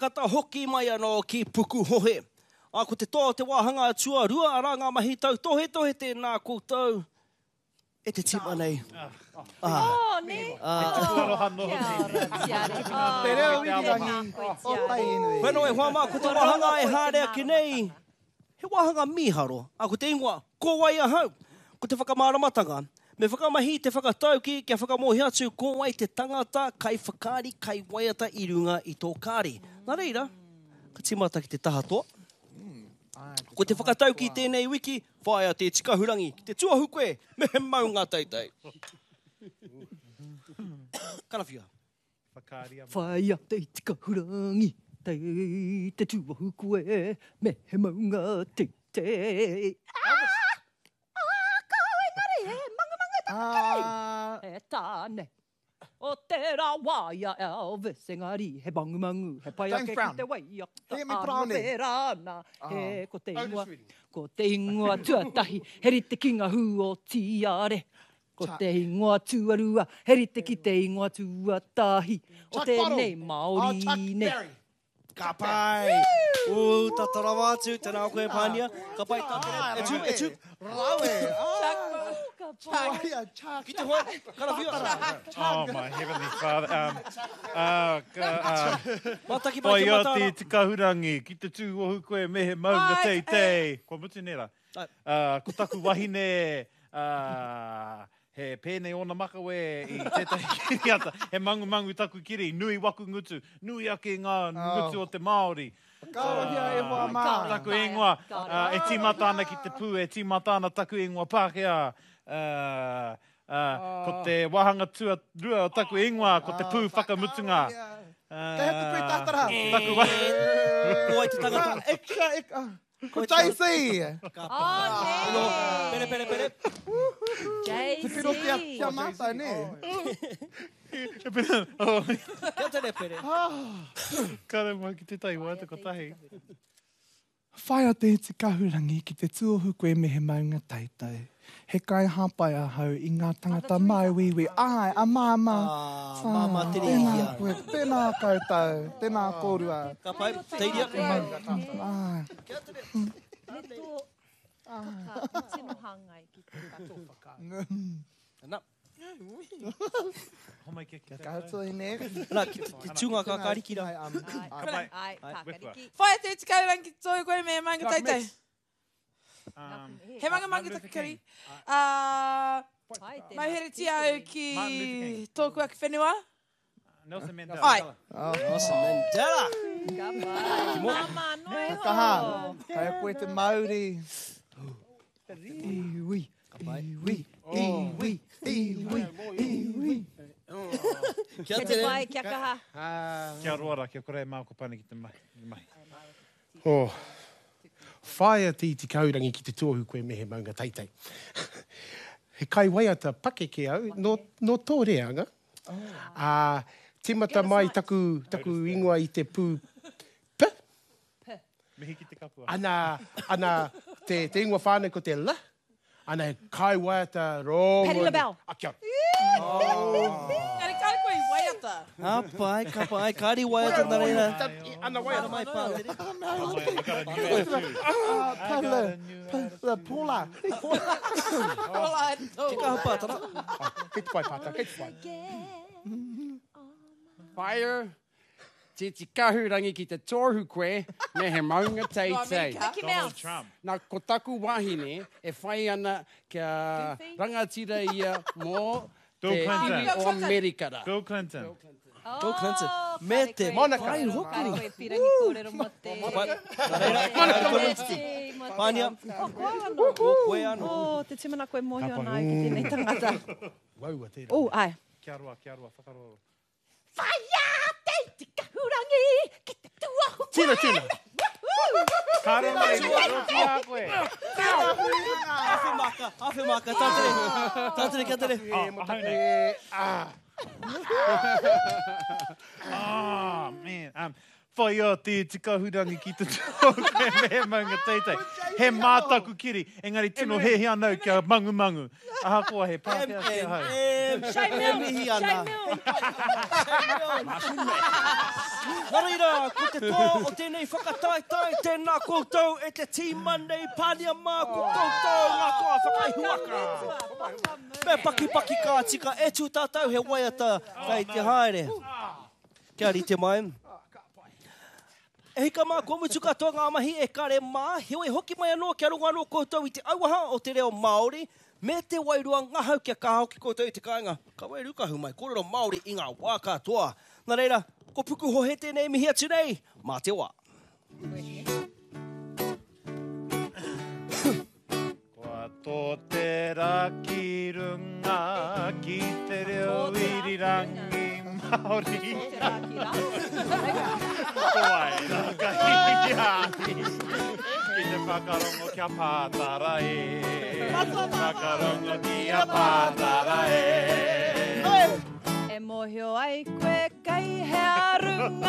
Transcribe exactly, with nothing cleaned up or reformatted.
kata hoki mai anō ki puku hohe. A ko te tō te wāhanga atua rua ara ngā mahi tau tohe tohe tēnā koutou. E te tima nei. Oh, ne? Te reo wikirangi. O tai inu. Whenua e whamā, ko te wāhanga e hārea ki nei. He wāhanga miharo. A ko te ingoa, ko wai ahau. Ko te whakamāramatanga. Me whakamahi te whakatau ki kia whakamohi atu, ko wai te tangata kai whakari kai waiata i runga i tō kāri. Nā reira, ka timata ki te tahatoa. Ko te whakatau ki tēnei wiki, whaia te tikahurangi, ki te tuahu koe, me he maunga teitei. Karawhia. Whaia te tikahurangi, tei te tuahu koe, me he maunga teitei. Ah, E tāne. O tērā waia Elvis, engari, he bangu mangu, he pai ake ki te waia. Hear me Brownie. Rāna, he ko te ingoa, ko te ingoa tuatahi, heri te kinga hu o tiare. Ko te ingoa tuarua, heri te ki te ingoa tuatahi. O tēnei Māori ne. Ka pai. O, tatarawa atu, tēnā koe pānia. Ka pai tātere. E tu, e tu. Rawe. Ki te hoa, karawhia. Oh, my heavenly Father. Um, uh, uh, Mataki pai Pai te o matara. te tikahurangi, ki te tūohu koe me he maunga tei tei. Kua mutu nera. Ai. Uh, ko taku wahine, uh, he pēnei ona makawe i tētahi kiriata. He mangu mangu taku kiri, nui waku ngutu, nui ake ngā ngutu o te Māori. Karawhia e hoa mā. Taku ingoa, uh, e tīmata ana ki te pū, e tīmata ana taku ingoa Pākehā. Uh, uh, ko te wahanga tua rua o taku ingoa, ko te pū whakamutunga. Uh, Kei haku koe tātara. Taku wa... Ko ai te tangata. Eka, eka. Ko J C. Oh, ne? Pere, pere, pere. J Te piro kia, C. kia mātai, ne? Oh, Kia tere, pere. kare mua ki te tai wā te kotahi. Whaia te te kahurangi ki te tuohu koe me he maunga teitei. He kai hapai ahau i ngā tangata mai wiwi. Ai, a māma. Ah, māma tere Tēnā ia. koe, tēnā koutou, tēnā kōrua. Ka pai, teiria. Ai, Ne tō kaka, tino hangai ki te katoa. Nā, Homai kia kia ka hautua i ne. nā, ki te- te tūnga ka karikira. Ai, am- Ai, ai, kakariki. Whaia te tikaurangi toi koe me manga teitei. Um, He manga manga takakari. Uh, Ai, tēnā. mai here tia au ki Martin Luther King. tōku ake whenua. Nelson Mandela. Ai. Nelson Mandela. Ka pai. Mama, noi ho. Kaha, kai a koe te Māori. Iwi, pai. iwi, iwi, iwi, iwi. Kia Kia te tere. pai, kia kaha. Kia roara, kia kore mā ko pane ki te mai. mai. Oh. Whaia te iti kaurangi ki te tuohu koe me he maunga teitei. He kai waiata pake ke au, no, no tō reanga. Oh. Uh, timata mai taku, taku ingoa i te pū P. Mihi ki te kapua. Ana, ana te, te ingoa whānau ko te la. Ana he kai waiata rongo. Patti LaBelle. A kia. Kare kare koe i waiata. Ka pai, ka pai, kāri waiata nā reira. Ana Ana waiata mai pā, tere. Ah, pala, pala, pola. Ola e tō. Te kaha pātara. Kei te pai pātara, kei te pai. Whaia te te kahurangi ki te tōhu koe me he maunga teitei. Mickey Donald Mouse. Trump. Nā ko taku wahine e whai ana kia rangatira ia mō Bill te Clinton. iwi o Amerikara. Bill Clinton. Bill Clinton. Oh, Me kare te koe. Monica. pai Kare hoki. koe pirangi kōrero mo te... Pai, nā reira, kāri koe. Pānia. Oh, koe anō. Ko koe anō. Oh, te timana koe mohi o nai ki tēnei tangata. Waua tērā. Oh, ai. Kia roa, kia roa, whakaroro. Whaia te te kahurangi ki te tuahu koe. Tēnā, tēnā. Karo mai, karo ki a koe. Awhi maka, awhi maka, tātere. Tātere, kia tere. Oh, haune. Ah. Oh, man. Um, whai o te tikahurangi ki te tōku e mehe maunga teitei. He mātaku kiri, engari tino he hea nau kia mangu mangu. Aha koa he Pākehā kia hau. Shai mihi ana. Nā reira, ko te tō o tēnei whakataitai, tēnā koutou e te tīma nei pānia mā ko koutou ngā toa whakaihuaka. Me paki paki kā tika e tū tātou he waiata kai te haere. Kia ri te mai. E hika mā kua mutu katoa ngā mahi e kare mā, heoi hoki mai anō kia runga anō koutou i te auaha o te reo Māori, me te wairua ngahau kia kāhau ki koutou i te kāinga. Ka wairu ka humai, kōrero Māori i ngā wā katoa. Nā reira, ko puku ho he tēnei mihi atu nei, mā te wā. Kua tō te raki runga ki te reo irirangi Māori. Kowai raka hiaki ki te whakarongo kia pātara e. Whakarongo kia pātara e. E mohio ai koe kai hea runga.